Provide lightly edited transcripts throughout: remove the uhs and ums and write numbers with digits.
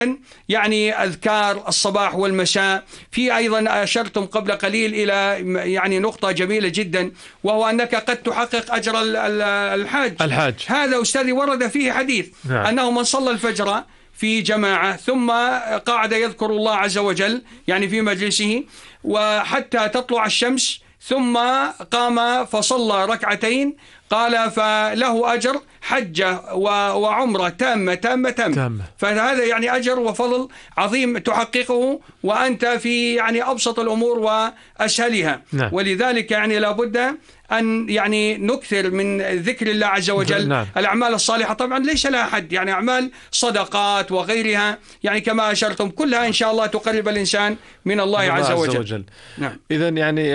يعني أذكار الصباح والمساء. في أيضا أشرتم قبل قليل إلى يعني نقطة جميلة جدا، وهو أنك قد تحقق أجر الحاج. هذا أستاذي ورد فيه حديث أنه من صلى الفجر في جماعة ثم قعد يذكر الله عز وجل يعني في مجلسه وحتى تطلع الشمس ثم قام فصلى ركعتين، قال فله أجر حجة وعمرة تامة. فهذا يعني أجر وفضل عظيم تحققه وأنت في يعني أبسط الأمور وأسهلها. ولذلك يعني لابد أن يعني نكثر من ذكر الله عز وجل. الأعمال الصالحة طبعا ليس لها حد، يعني أعمال صدقات وغيرها يعني كما أشرتم كلها إن شاء الله تقرب الإنسان من الله عز وجل. إذن يعني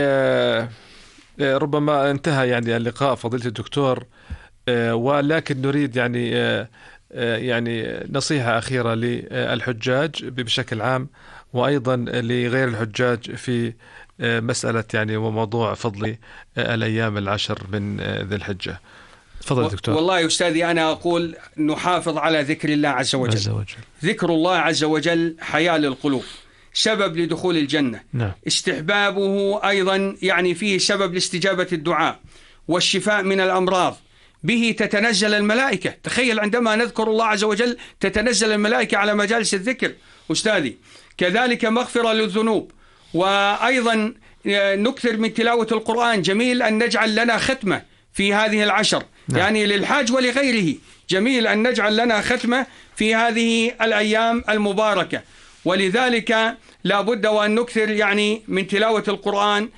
ربما انتهى يعني اللقاء فضيلة الدكتور، ولكن نريد يعني نصيحة أخيرة للحجاج بشكل عام وأيضا لغير الحجاج في مسألة يعني وموضوع فضل الأيام العشر من ذي الحجة. تفضل دكتور. والله أستاذي أنا أقول نحافظ على ذكر الله عز وجل. ذكر الله عز وجل حياة للقلوب، سبب لدخول الجنة. استحبابه أيضا يعني فيه سبب لاستجابة الدعاء والشفاء من الأمراض، به تتنزل الملائكة. تخيل عندما نذكر الله عز وجل تتنزل الملائكة على مجالس الذكر أستاذي. كذلك مغفرة للذنوب، وأيضا نكثر من تلاوة القرآن. جميل أن نجعل لنا ختمة في هذه العشر يعني للحاج ولغيره، جميل أن نجعل لنا ختمة في هذه الأيام المباركة. ولذلك لا بد وأن نكثر يعني من تلاوة القرآن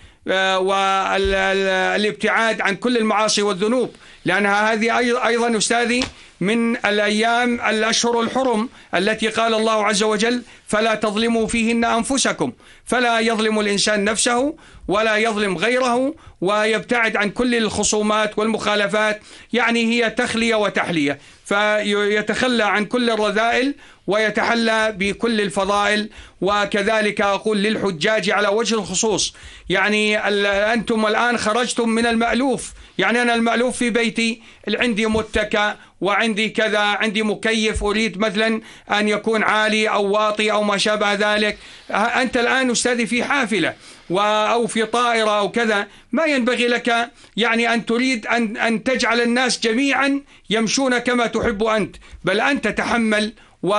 والابتعاد عن كل المعاصي والذنوب، لأنها هذه أيضا أستاذي من الأيام الأشهر الحرم التي قال الله عز وجل فلا تظلموا فيهن أنفسكم. فلا يظلم الإنسان نفسه ولا يظلم غيره ويبتعد عن كل الخصومات والمخالفات، يعني هي تخلية وتحلية، فيتخلى عن كل الرذائل ويتحلى بكل الفضائل. وكذلك أقول للحجاج على وجه الخصوص، يعني أنتم الآن خرجتم من المألوف، يعني أنا المألوف في بيتي عندي متكأ وعندي كذا، عندي مكيف أريد مثلا أن يكون عالي أو واطي أو ما شابه ذلك. أنت الآن أستاذي في حافلة أو في طائرة أو كذا، ما ينبغي لك يعني أن تريد أن تجعل الناس جميعا يمشون كما تحب أنت، بل أنت تحمل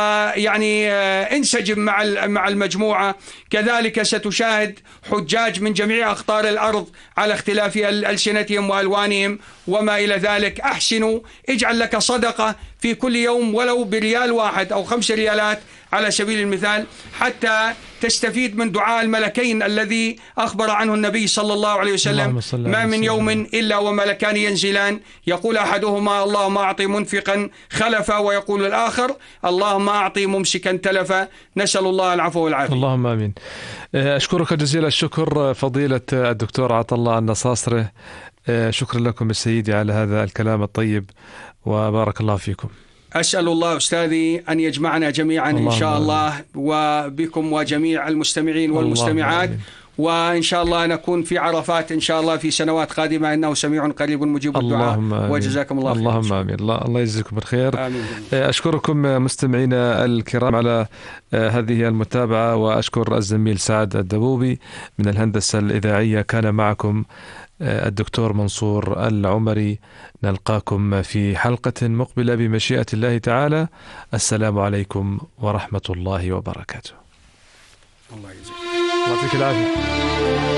ويعني انسجم مع المجموعة. كذلك ستشاهد حجاج من جميع أقطار الأرض على اختلاف ألسنتهم وألوانهم وما إلى ذلك. أحسنوا، اجعل لك صدقة في كل يوم ولو بريال واحد أو 5 ريالات على سبيل المثال، حتى تستفيد من دعاء الملكين الذي أخبر عنه النبي صلى الله عليه وسلم: ما من يوم إلا وملكان ينزلان، يقول أحدهما اللهم أعطي منفقا خلفا، ويقول الآخر اللهم أعطي ممسكا تلفا. نسأل الله العفو والعافية. اللهم آمين. أشكرك جزيل الشكر فضيلة الدكتور عطلة النصاصري. شكرا لكم سيدي على هذا الكلام الطيب وبارك الله فيكم. أسأل الله أستاذي أن يجمعنا جميعا إن شاء الله وبكم وجميع المستمعين والمستمعات، وإن شاء الله نكون في عرفات إن شاء الله في سنوات قادمة، إنه سميع قريب مجيب الدعاء. وجزاكم الله خير. اللهم آمين. الله يجزيكم بالخير. آمين. أشكركم مستمعينا الكرام على هذه المتابعة، وأشكر الزميل سعد الدبوبي من الهندسة الإذاعية. كان معكم الدكتور منصور العمري. نلقاكم في حلقة مقبلة بمشيئة الله تعالى. السلام عليكم ورحمة الله وبركاته. الله يجزيك. يعطيك العافية.